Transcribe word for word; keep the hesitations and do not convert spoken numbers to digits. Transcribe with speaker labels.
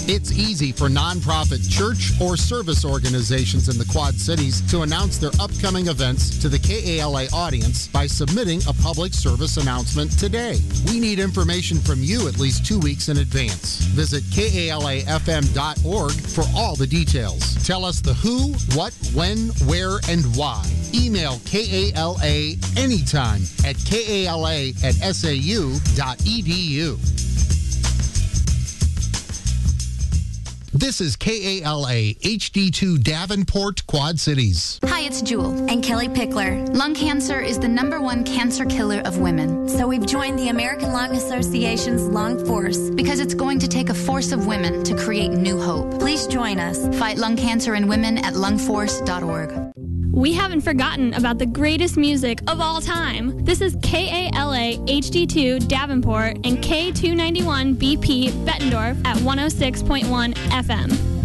Speaker 1: It's easy for nonprofit church or service organizations in the Quad Cities to announce their upcoming events to the K A L A audience by submitting a public service announcement today. We need information from you at least two weeks in advance. Visit K A L A F M dot org for all the details. Tell us the who, what, when, where, and why. Email K A L A anytime at K A L A at S A U dot E D U. This is K A L A H D two Davenport, Quad Cities.
Speaker 2: Hi, it's Jewel. And Kelly Pickler. Lung cancer is the number one cancer killer of women.
Speaker 3: So we've joined the American Lung Association's Lung Force.
Speaker 2: Because it's going to take a force of women to create new hope.
Speaker 3: Please join us.
Speaker 2: Fight lung cancer in women at lung force dot org.
Speaker 4: We haven't forgotten about the greatest music of all time. This is K A L A H D two Davenport and K two ninety-one B P Bettendorf at one oh six point one F M.